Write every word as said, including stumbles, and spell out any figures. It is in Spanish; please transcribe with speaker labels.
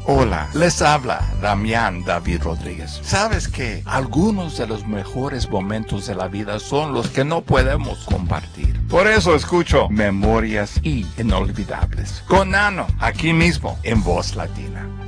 Speaker 1: Hola, les habla Damián David Rodríguez. ¿Sabes qué? Algunos de los mejores momentos de la vida son los que no podemos compartir. Por eso escucho Memorias Inolvidables con Nano, aquí mismo en Voz Latina.